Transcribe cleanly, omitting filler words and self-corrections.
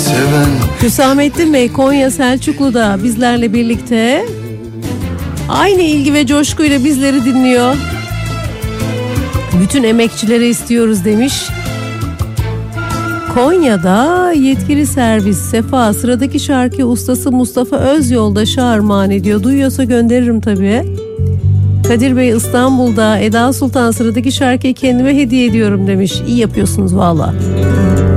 Hüsamettin Bey Konya Selçuklu'da bizlerle birlikte aynı ilgi ve coşkuyla bizleri dinliyor. Bütün emekçilere istiyoruz demiş. Konya'da yetkili servis Sefa sıradaki şarkı ustası Mustafa Özyoldaş'a armağan ediyor. Duyuyorsa gönderirim tabii. Kadir Bey İstanbul'da Eda Sultan sıradaki şarkıyı kendime hediye ediyorum demiş. İyi yapıyorsunuz valla.